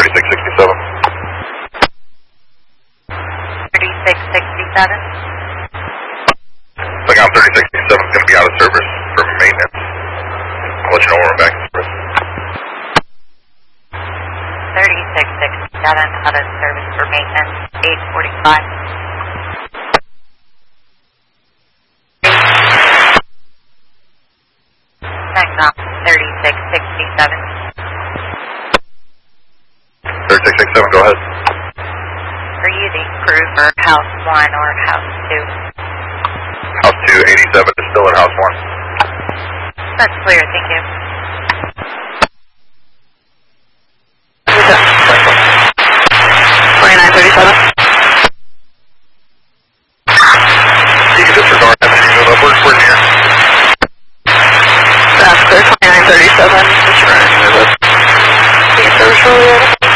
3667. 3667. SOCOM 3667 is going to be out of service for maintenance. I'll let you know when we're back in service. 3667 out of service for maintenance, 845. SOCOM 3667. 3667, go ahead. Are you the crew for House 1 or House 2? House 287 is still at House 1. That's clear, thank you. 2937. You can disregard that and move upwards. We're near. That's clear, 2937. Just trying to move up. The service really